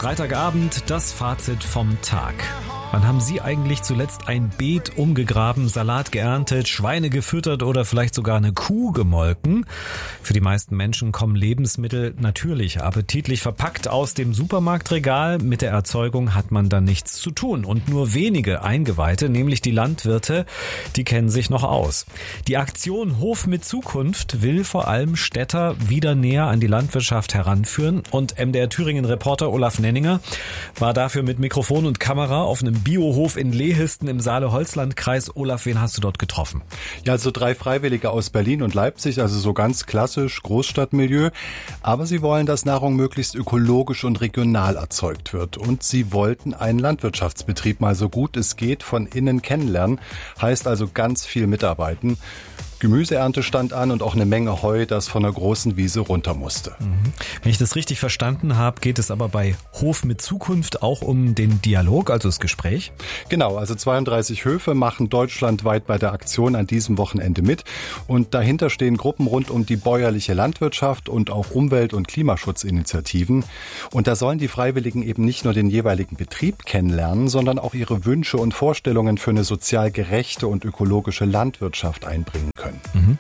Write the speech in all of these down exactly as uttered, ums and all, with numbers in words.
Freitagabend, das Fazit vom Tag. Wann haben Sie eigentlich zuletzt ein Beet umgegraben, Salat geerntet, Schweine gefüttert oder vielleicht sogar eine Kuh gemolken? Für die meisten Menschen kommen Lebensmittel natürlich appetitlich verpackt aus dem Supermarktregal. Mit der Erzeugung hat man dann nichts zu tun. Und nur wenige Eingeweihte, nämlich die Landwirte, die kennen sich noch aus. Die Aktion Hof mit Zukunft will vor allem Städter wieder näher an die Landwirtschaft heranführen. Und M D R Thüringen-Reporter Olaf Nenninger war dafür mit Mikrofon und Kamera auf einem Biohof in Lehisten im Saale-Holzland-Kreis. Olaf, wen hast du dort getroffen? Ja, also drei Freiwillige aus Berlin und Leipzig, also so ganz klassisch Großstadtmilieu. Aber sie wollen, dass Nahrung möglichst ökologisch und regional erzeugt wird. Und sie wollten einen Landwirtschaftsbetrieb mal so gut es geht von innen kennenlernen. Heißt also ganz viel mitarbeiten. Gemüseernte stand an und auch eine Menge Heu, das von der großen Wiese runter musste. Mhm. Wenn ich das richtig verstanden habe, geht es aber bei Hof mit Zukunft auch um den Dialog, also das Gespräch? Genau, also zweiunddreißig Höfe machen deutschlandweit bei der Aktion an diesem Wochenende mit. Und dahinter stehen Gruppen rund um die bäuerliche Landwirtschaft und auch Umwelt- und Klimaschutzinitiativen. Und da sollen die Freiwilligen eben nicht nur den jeweiligen Betrieb kennenlernen, sondern auch ihre Wünsche und Vorstellungen für eine sozial gerechte und ökologische Landwirtschaft einbringen können.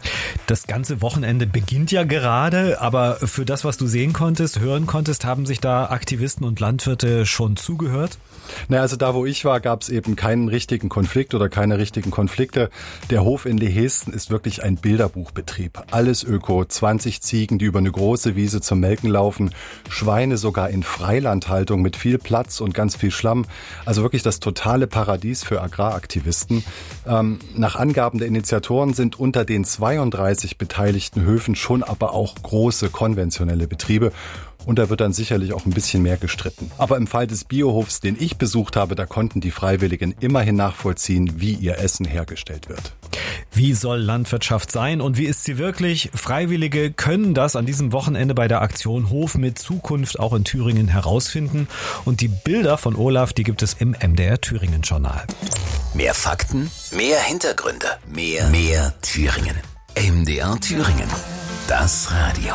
Das ganze Wochenende beginnt ja gerade, aber für das, was du sehen konntest, hören konntest, haben sich da Aktivisten und Landwirte schon zugehört? Na, also da, wo ich war, gab es eben keinen richtigen Konflikt oder keine richtigen Konflikte. Der Hof in Lehisten ist wirklich ein Bilderbuchbetrieb. Alles Öko, zwanzig Ziegen, die über eine große Wiese zum Melken laufen, Schweine sogar in Freilandhaltung mit viel Platz und ganz viel Schlamm. Also wirklich das totale Paradies für Agraraktivisten. Ähm, nach Angaben der Initiatoren sind unter den zweiunddreißig beteiligten Höfen schon aber auch große konventionelle Betriebe. Und da wird dann sicherlich auch ein bisschen mehr gestritten. Aber im Fall des Biohofs, den ich besucht habe, da konnten die Freiwilligen immerhin nachvollziehen, wie ihr Essen hergestellt wird. Wie soll Landwirtschaft sein und wie ist sie wirklich? Freiwillige können das an diesem Wochenende bei der Aktion Hof mit Zukunft auch in Thüringen herausfinden. Und die Bilder von Olaf, die gibt es im M D R Thüringen Journal. Mehr Fakten, mehr Hintergründe, mehr, mehr Thüringen. M D R Thüringen. Das Radio.